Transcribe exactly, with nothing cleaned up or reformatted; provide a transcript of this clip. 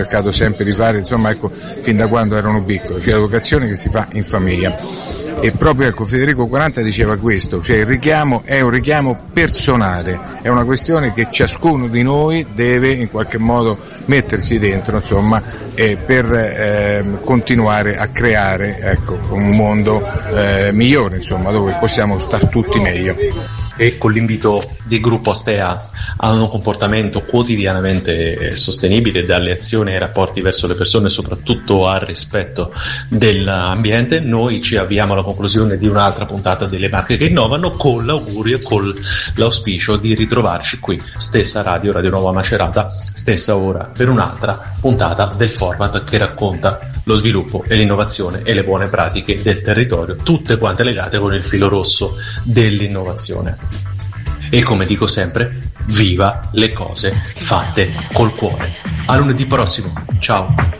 cercato sempre di fare, insomma, ecco, fin da quando erano piccoli, cioè l'educazione che si fa in famiglia. E proprio ecco Federico quaranta diceva questo, cioè il richiamo è un richiamo personale, è una questione che ciascuno di noi deve in qualche modo mettersi dentro, insomma, eh, per eh, continuare a creare, ecco, un mondo eh, migliore, insomma, dove possiamo star tutti meglio. E con l'invito del gruppo Astea a un comportamento quotidianamente sostenibile, dalle azioni ai rapporti verso le persone, soprattutto al rispetto dell'ambiente, noi ci avviamo alla conclusione di un'altra puntata delle Marche che Innovano, con l'augurio e con l'auspicio di ritrovarci qui, stessa radio, Radio Nuova Macerata, stessa ora, per un'altra puntata del format che racconta lo sviluppo e l'innovazione e le buone pratiche del territorio, tutte quante legate con il filo rosso dell'innovazione. E come dico sempre, viva le cose fatte col cuore. A lunedì prossimo, ciao!